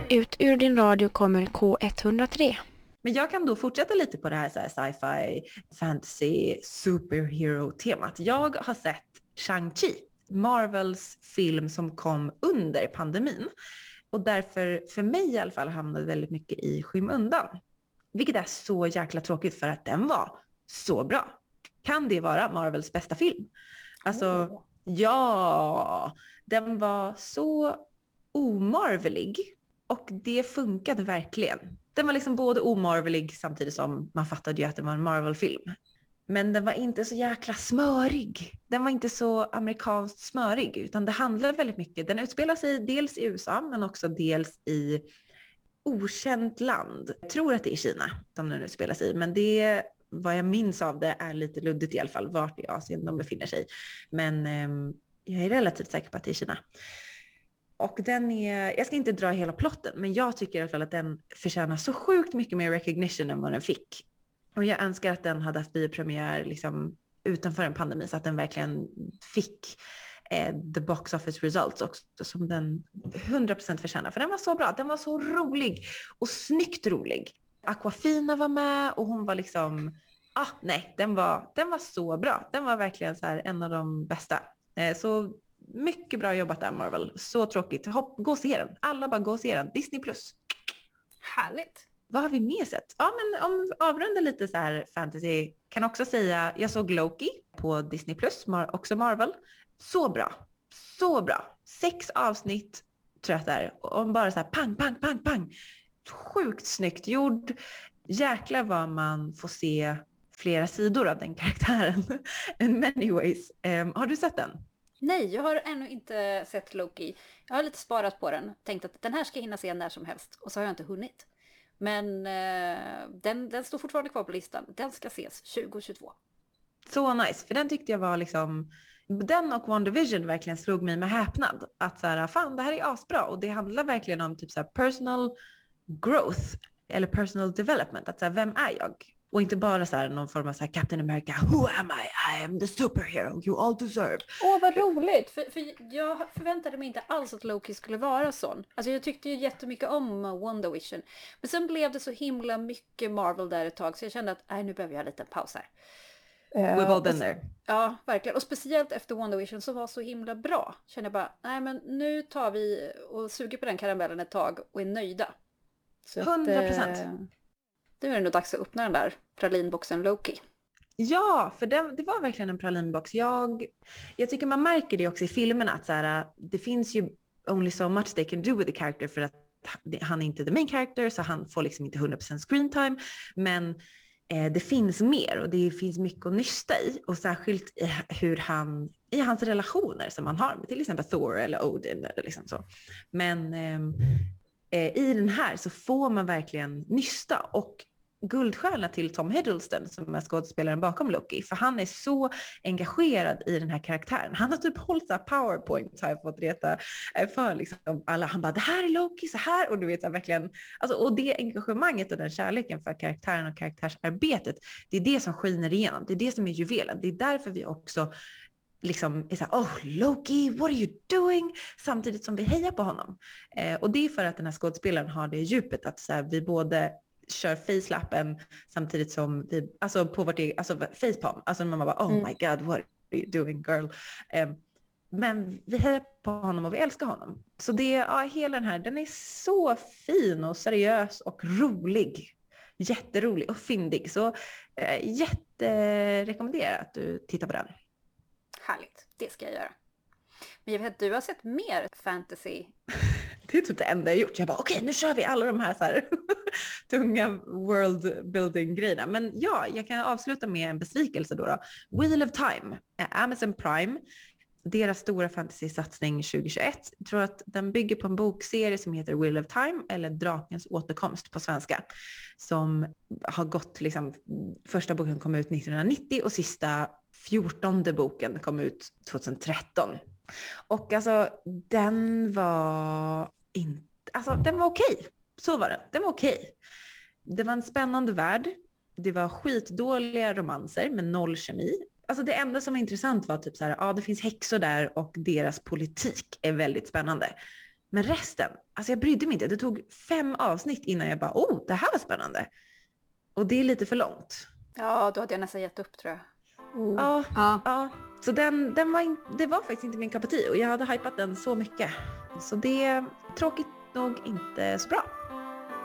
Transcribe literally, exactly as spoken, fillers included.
Ut ur din radio kommer K ett noll tre. Men jag kan då fortsätta lite på det här, så här sci-fi, fantasy, superhero-temat. Jag har sett Shang-Chi, Marvels film som kom under pandemin. Och därför, för mig i alla fall, hamnade väldigt mycket i skymundan. Vilket är så jäkla tråkigt för att den var så bra. Kan det vara Marvels bästa film? Alltså, oh. ja, den var så omarvelig. Och det funkade verkligen. Den var liksom både omarvelig samtidigt som man fattade ju att det var en Marvel-film. Men den var inte så jäkla smörig. Den var inte så amerikanskt smörig. Utan det handlar väldigt mycket. Den utspelar sig dels i U S A men också dels i okänt land. Jag tror att det är Kina som den utspelar sig i. Men det, vad jag minns av det, är lite luddigt i alla fall. Vart i Asien de befinner sig. Men eh, jag är relativt säker på att det är Kina. Och den är, jag ska inte dra hela plotten, men jag tycker i alla fall att den förtjänar så sjukt mycket mer recognition än vad den fick. Och jag önskar att den hade haft biopremiär liksom utanför en pandemi så att den verkligen fick eh, the box office results också som den hundra procent förtjänar. För den var så bra, den var så rolig och snyggt rolig. Aquafina var med och hon var liksom, ah nej, den var, den var så bra. Den var verkligen så här en av de bästa. Eh, så mycket bra jobbat där Marvel. Så tråkigt. Hopp, gå och se den. Alla bara gå och se den. Disney plus. Härligt. Vad har vi mer sett? Ja, men om avrunda lite så här fantasy. Kan också säga, jag såg Loki på Disney plus. Mar- också Marvel. Så bra. Så bra. Sex avsnitt tror jag att det är. Och bara så här pang, pang, pang, pang. Sjukt snyggt gjord. Jäklar vad man får se flera sidor av den karaktären. In many ways. Um, har du sett den? Nej, jag har ännu inte sett Loki. Jag har lite sparat på den. Tänkt att den här ska jag hinna se när som helst. Och så har jag inte hunnit. Men eh, den, den står fortfarande kvar på listan. Den ska ses tjugo tjugotvå. Så nice, för den tyckte jag var liksom... Den och WandaVision verkligen slog mig med häpnad. Att så här, fan det här är asbra. Och det handlar verkligen om typ så här personal growth. Eller personal development. Att så här, vem är jag? Och inte bara så här någon form av så här Captain America. Who am I? I am the superhero you all deserve. Åh, vad roligt. För, för jag förväntade mig inte alls att Loki skulle vara sån. Alltså jag tyckte ju jättemycket om WandaVision. Men sen blev det så himla mycket Marvel där ett tag. Så jag kände att nej, nu behöver jag en liten paus här. We've all been there. Ja, verkligen. Och speciellt efter WandaVision som var så himla bra. Kände jag bara, nej men nu tar vi och suger på den karamellen ett tag och är nöjda. hundra procent. Nu är det nog dags att öppna den där pralinboxen Loki. Ja, för det, det var verkligen en pralinbox. Jag, jag tycker man märker det också i filmerna. Att så här, det finns ju only so much they can do with the character. För att han är inte the main character. Så han får liksom inte hundra procent screen time. Men eh, det finns mer. Och det finns mycket att nysta i. Och särskilt i hur han... I hans relationer som han har med till exempel Thor eller Odin. Eller liksom så. Men... Eh, i den här så får man verkligen nysta och guldstjärna till Tom Hiddleston som är skådespelaren bakom Loki. För han är så engagerad i den här karaktären. Han har typ hållit så här PowerPoint har jag fått reta för liksom alla. Han bara, det här är Loki, så här. Och du vet så här, verkligen, alltså, och det engagemanget och den kärleken för karaktären och karaktärsarbetet, det är det som skiner igenom. Det är det som är juvelen. Det är därför vi också liksom är så här, oh Loki, what are you doing? Samtidigt som vi hejar på honom. Eh, och det är för att den här skådespelaren har det djupet att så här, vi både kör facelappen samtidigt som vi, alltså på vårt eget, alltså facepalm. Alltså man bara, oh mm. my god, what are you doing girl? Eh, men vi hejar på honom och vi älskar honom. Så det, ja, hela den här, den är så fin och seriös och rolig. Jätterolig och fyndig. Så eh, jätterekommenderar att du tittar på den. Härligt, det ska jag göra. Men jag vet att du har sett mer fantasy. Det är typ det enda jag gjort. Jag bara, okej, okay, nu kör vi alla de här, så här tunga world building grejerna. Men ja, jag kan avsluta med en besvikelse då. då. Wheel of Time, Amazon Prime. Deras stora fantasy-satsning tjugohundratjugoett. Jag tror att den bygger på en bokserie som heter Wheel of Time, eller Drakens återkomst på svenska. Som har gått, liksom, första boken kom ut nittonhundranittio och sista fjortonde boken kom ut tjugohundratretton. Och alltså, den var inte, alltså den var okej. Så var det, den var okej. Det var en spännande värld. Det var skitdåliga romanser med noll kemi. Alltså det enda som var intressant var typ så här, ja det finns häxor där och deras politik är väldigt spännande. Men resten, alltså jag brydde mig inte. Det tog fem avsnitt innan jag bara, oh, det här var spännande. Och det är lite för långt. Ja, då hade jag nästan gett upp tror jag. Oh. Ja, Ja. ja. Så den, den var in, det var faktiskt inte min cup of tea och jag hade hypat den så mycket. Så det är tråkigt nog inte så bra.